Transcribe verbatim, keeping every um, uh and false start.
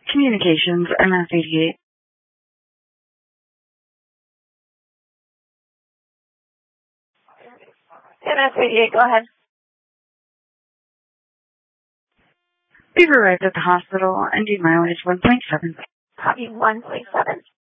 Communications, M S eighty-eight. M S eighty-eight, go ahead. We've arrived at the hospital, ending mileage one point seven. Copy one point seven.